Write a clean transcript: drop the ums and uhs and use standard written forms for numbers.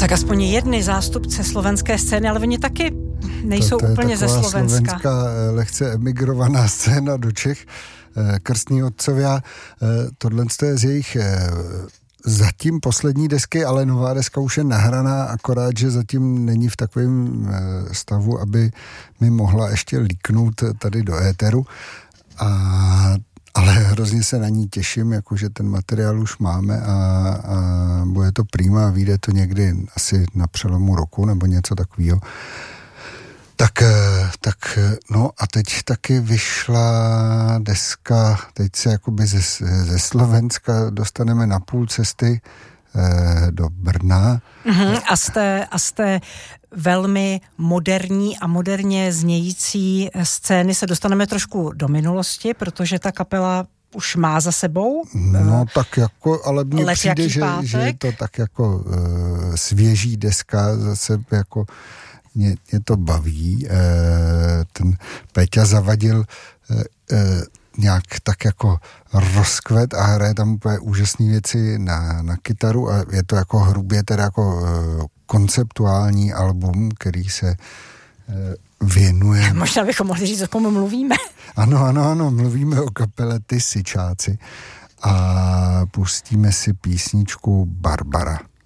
Tak aspoň jedny zástupce slovenské scény, ale oni taky nejsou úplně ze Slovenska. Slovenská lehce emigrovaná scéna do Čech, Krstní otcovia. Tohle je z jejich zatím poslední desky, ale nová deska už je nahraná, akorát, že zatím není v takovém stavu, aby mi mohla ještě líknout tady do éteru. Ale hrozně se na ní těším, jakože ten materiál už máme a bude to prima a vyjde to někdy asi na přelomu roku nebo něco takového. Tak no a teď taky vyšla deska, teď se jakoby ze Slovenska dostaneme na půl cesty do Brna. A z té velmi moderní a moderně znějící scény se dostaneme trošku do minulosti, protože ta kapela už má za sebou. No tak jako, ale mně přijde, že je to tak jako svěží deska, zase jako mě to baví. Ten Péťa Zavadil nějak tak jako rozkvet a hraje tam úplně úžasné věci na kytaru a je to jako hrubě teda jako konceptuální album, který se věnuje. Možná bychom mohli říct, o komu mluvíme. Ano, mluvíme o kapele Ty Syčáci a pustíme si písničku Barbara.